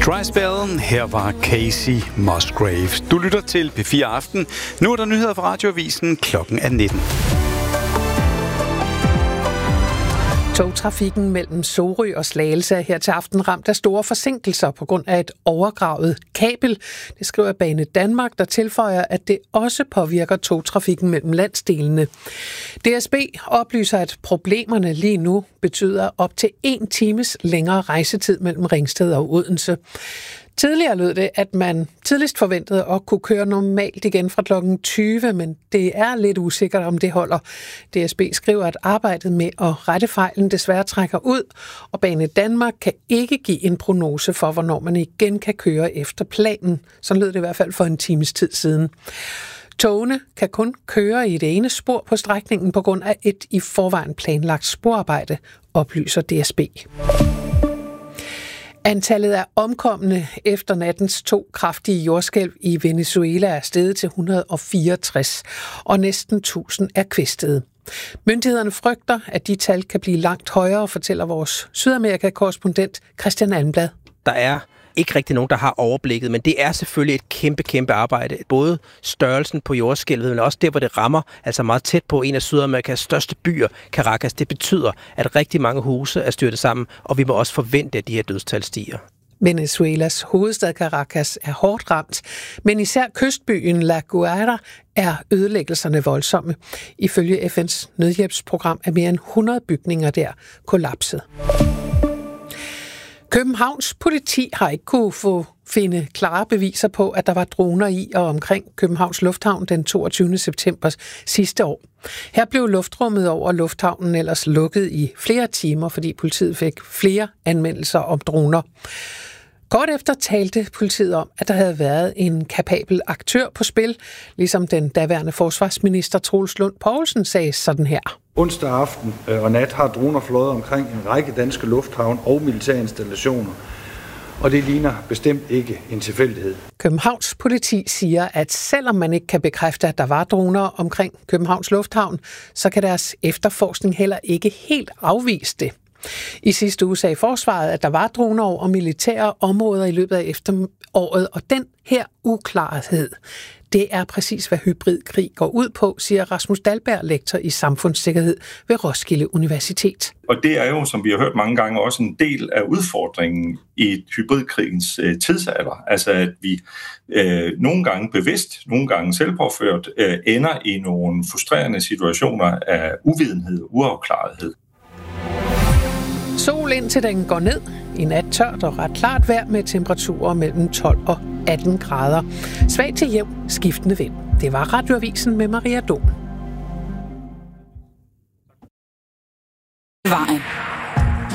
Dry Spell, her var Casey Musgraves. Du lytter til P4 Aften. Nu er der nyheder fra Radioavisen. Klokken er 19. Togtrafikken mellem Sorø og Slagelse er her til aften ramt af store forsinkelser på grund af et overgravet kabel. Det skriver Banedanmark, der tilføjer, at det også påvirker togtrafikken mellem landsdelene. DSB oplyser, at problemerne lige nu betyder op til 1 times længere rejsetid mellem Ringsted og Odense. Tidligere lød det, at man tidligst forventede at kunne køre normalt igen fra klokken 20, men det er lidt usikkert, om det holder. DSB skriver, at arbejdet med at rette fejlen desværre trækker ud, og Banedanmark kan ikke give en prognose for, hvornår man igen kan køre efter planen. Sådan lød det i hvert fald for en times tid siden. Togene kan kun køre i det ene spor på strækningen på grund af et i forvejen planlagt sporarbejde, oplyser DSB. Antallet af omkomne efter nattens 2 kraftige jordskælv i Venezuela er steget til 164, og næsten 1000 er kvæstede. Myndighederne frygter, at de tal kan blive langt højere, fortæller vores Sydamerika-korrespondent Christian Almblad. Der er ikke rigtig nogen, der har overblikket, men det er selvfølgelig et kæmpe arbejde. Både størrelsen på jordskælvet, men også der, hvor det rammer, altså meget tæt på en af Sydamerikas største byer, Caracas. Det betyder, at rigtig mange huse er styrtet sammen, og vi må også forvente, at de her dødstal stiger. Venezuelas hovedstad Caracas er hårdt ramt, men især kystbyen La Guaira er ødelæggelserne voldsomme. Ifølge FN's nødhjælpsprogram er mere end 100 bygninger der kollapset. Københavns politi har ikke kunne finde klare beviser på, at der var droner i og omkring Københavns Lufthavn den 22. september sidste år. Her blev luftrummet over lufthavnen ellers lukket i flere timer, fordi politiet fik flere anmeldelser om droner. Kort efter talte politiet om, at der havde været en kapabel aktør på spil, ligesom den daværende forsvarsminister Troels Lund Poulsen sagde sådan her. Onsdag aften og nat har droner fløjet omkring en række danske lufthavne og militære installationer, og det ligner bestemt ikke en tilfældighed. Københavns politi siger, at selvom man ikke kan bekræfte, at der var droner omkring Københavns Lufthavn, så kan deres efterforskning heller ikke helt afvise det. I sidste uge sagde forsvaret, at der var droner over militære områder i løbet af efteråret, og den her uklarhed, det er præcis, hvad hybridkrig går ud på, siger Rasmus Dahlberg, lektor i samfundssikkerhed ved Roskilde Universitet. Og det er jo, som vi har hørt mange gange, også en del af udfordringen i hybridkrigens tidsalder. Altså at vi nogle gange bevidst, nogle gange selvpåført, ender i nogle frustrerende situationer af uvidenhed og uafklarethed. Sol indtil den går ned. I nat tørt og ret klart vejr med temperaturer mellem 12 og 18 grader. Svag til jævn skiftende vind. Det var Radioavisen med Maria Dom. Vejen.